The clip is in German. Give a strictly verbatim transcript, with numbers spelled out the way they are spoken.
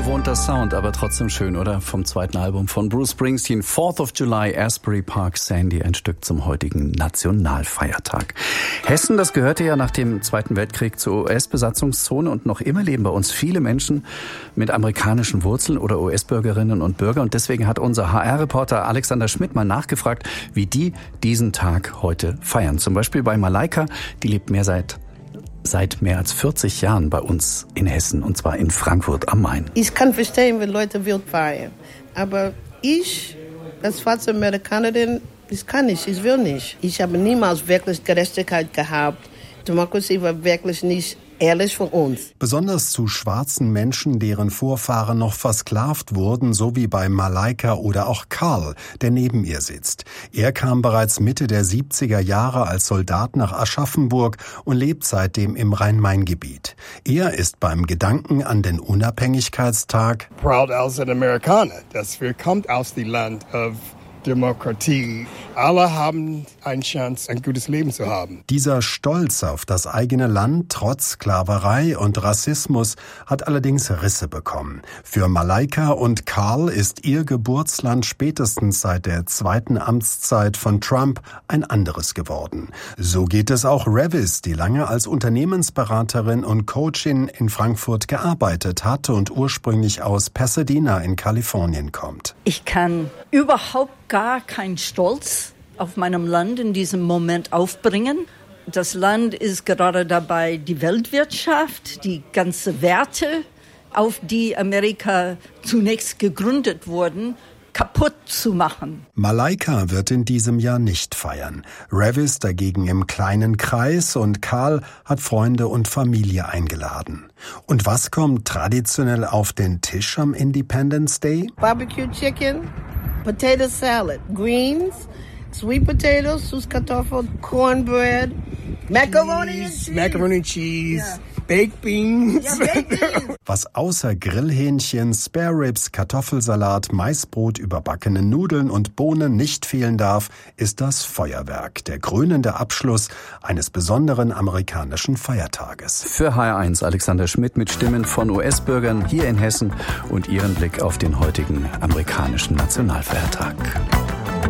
Ungewohnter Sound, aber trotzdem schön, oder? Vom zweiten Album von Bruce Springsteen, fourth of July, Asbury Park, Sandy, ein Stück zum heutigen Nationalfeiertag. Hessen, das gehörte ja nach dem Zweiten Weltkrieg zur U S-Besatzungszone und noch immer leben bei uns viele Menschen mit amerikanischen Wurzeln oder U S-Bürgerinnen und Bürger. Und deswegen hat unser H R-Reporter Alexander Schmidt mal nachgefragt, wie die diesen Tag heute feiern. Zum Beispiel bei Malaika, die lebt mehr seit seit mehr als vierzig Jahren bei uns in Hessen, und zwar in Frankfurt am Main. Ich kann verstehen, wenn Leute wild feiern, aber ich, als schwarze Amerikanerin, ich kann nicht, ich will nicht. Ich habe niemals wirklich Gerechtigkeit gehabt. Demokratie war wirklich nicht ehrlich von uns. Besonders zu schwarzen Menschen, deren Vorfahren noch versklavt wurden, so wie bei Malaika oder auch Karl, der neben ihr sitzt. Er kam bereits Mitte der siebziger Jahre als Soldat nach Aschaffenburg und lebt seitdem im Rhein-Main-Gebiet. Er ist beim Gedanken an den Unabhängigkeitstag proud als ein Amerikaner, dass wir kommt aus dem Land of Demokratie. Alle haben eine Chance, ein gutes Leben zu haben. Dieser Stolz auf das eigene Land trotz Sklaverei und Rassismus hat allerdings Risse bekommen. Für Malaika und Karl ist ihr Geburtsland spätestens seit der zweiten Amtszeit von Trump ein anderes geworden. So geht es auch Revis, die lange als Unternehmensberaterin und Coachin in Frankfurt gearbeitet hat und ursprünglich aus Pasadena in Kalifornien kommt. Ich kann überhaupt gar keinen Stolz auf meinem Land in diesem Moment aufbringen. Das Land ist gerade dabei, die Weltwirtschaft, die ganzen Werte, auf die Amerika zunächst gegründet wurden, kaputt zu machen. Malaika wird in diesem Jahr nicht feiern. Revis dagegen im kleinen Kreis und Karl hat Freunde und Familie eingeladen. Und was kommt traditionell auf den Tisch am Independence Day? Barbecue Chicken, Potato Salad, Greens, Sweet Potatoes, Süßkartoffeln, Cornbread, Macaroni and Cheese. Macaroni and Cheese. Yeah. Baked Beans. Ja, Baked Beans. Was außer Grillhähnchen, Spare Ribs, Kartoffelsalat, Maisbrot, überbackene Nudeln und Bohnen nicht fehlen darf, ist das Feuerwerk, der krönende Abschluss eines besonderen amerikanischen Feiertages. Für H R eins Alexander Schmidt mit Stimmen von U S-Bürgern hier in Hessen und ihren Blick auf den heutigen amerikanischen Nationalfeiertag.